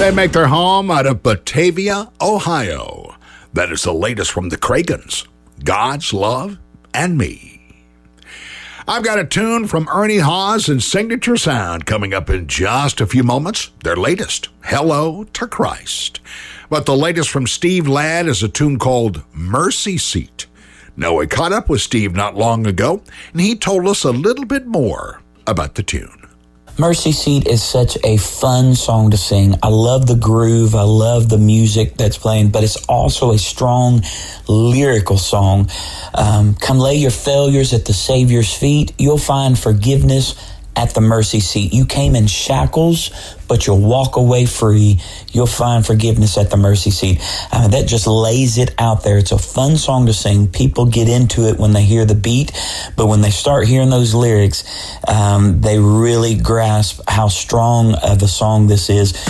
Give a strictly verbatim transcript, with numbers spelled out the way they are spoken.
They make their home out of Batavia, Ohio. That is the latest from the Cragans, God's Love and Me. I've got a tune from Ernie Hawes and Signature Sound coming up in just a few moments. Their latest, Hello to Christ. But the latest from Steve Ladd is a tune called Mercy Seat. Now, we caught up with Steve not long ago, and he told us a little bit more about the tune. Mercy Seat is such a fun song to sing. I love the groove. I love the music that's playing, but it's also a strong lyrical song. Um, come lay your failures at the Savior's feet. You'll find forgiveness at the mercy seat. You came in shackles, but you'll walk away free. You'll find forgiveness at the mercy seat. Uh, that just lays it out there. It's a fun song to sing. People get into it when they hear the beat, but when they start hearing those lyrics, um, they really grasp how strong of a song this is.